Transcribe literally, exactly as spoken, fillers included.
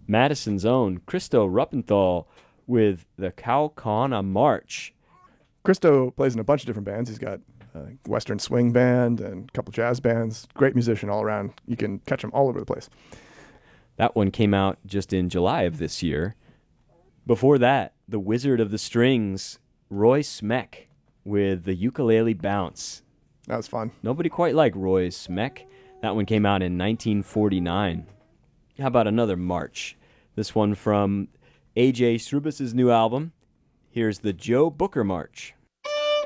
Madison's own Christo Ruppenthal with the Kaukauna March. Christo plays in a bunch of different bands. He's got a Western swing band and a couple jazz bands. Great musician all around. You can catch him all over the place. That one came out just in July of this year. Before that, the Wizard of the Strings, Roy Smeck, with the Ukulele Bounce. That was fun. Nobody quite like Roy Smeck. That one came out in nineteen forty-nine. How about another march? This one from A J Strubis's new album. Here's the Joe Booker March.